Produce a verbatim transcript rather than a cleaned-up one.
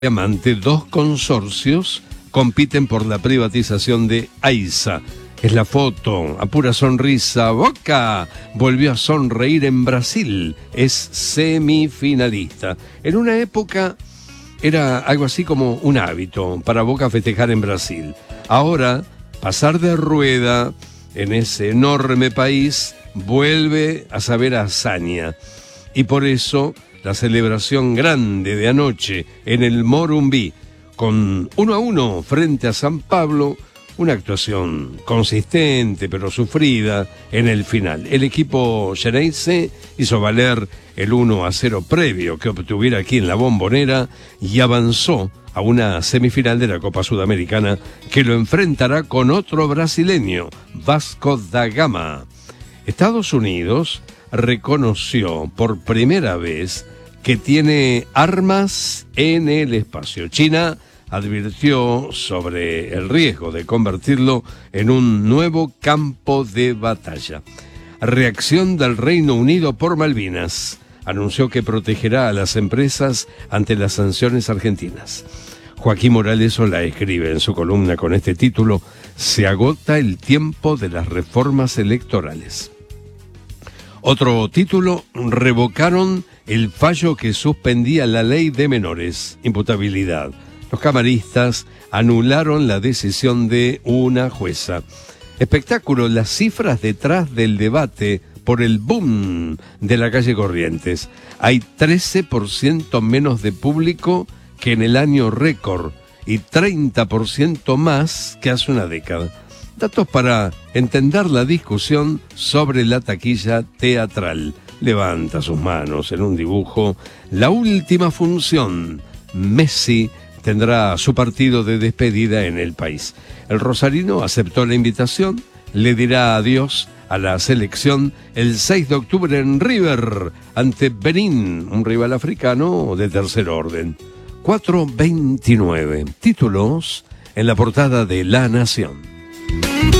Diamante, dos consorcios compiten por la privatización de AISA. Es la foto, a pura sonrisa. Boca volvió a sonreír en Brasil, es semifinalista. En una época era algo así como un hábito para Boca festejar en Brasil. Ahora, pasar de rueda en ese enorme país vuelve a saber a hazaña. Y por eso la celebración grande de anoche en el Morumbi, con uno a uno frente a San Pablo, una actuación consistente pero sufrida en el final. El equipo Xeneize hizo valer el uno a cero previo que obtuviera aquí en la Bombonera y avanzó a una semifinal de la Copa Sudamericana que lo enfrentará con otro brasileño, Vasco da Gama. Estados Unidos reconoció por primera vez que tiene armas en el espacio. China advirtió sobre el riesgo de convertirlo en un nuevo campo de batalla. Reacción del Reino Unido por Malvinas. Anunció que protegerá a las empresas ante las sanciones argentinas. Joaquín Morales Solá escribe en su columna con este título: se agota el tiempo de las reformas electorales. Otro título: revocaron el fallo que suspendía la ley de menores, imputabilidad. Los camaristas anularon la decisión de una jueza. Espectáculo: las cifras detrás del debate por el boom de la calle Corrientes. Hay trece por ciento menos de público que en el año récord y treinta por ciento más que hace una década. Datos para entender la discusión sobre la taquilla teatral. Levanta sus manos en un dibujo. La última función. Messi tendrá su partido de despedida en el país. El rosarino aceptó la invitación, le dirá adiós a la selección el seis de octubre en River, ante Benín, un rival africano de tercer orden. cuatro veintinueve. Títulos en la portada de La Nación.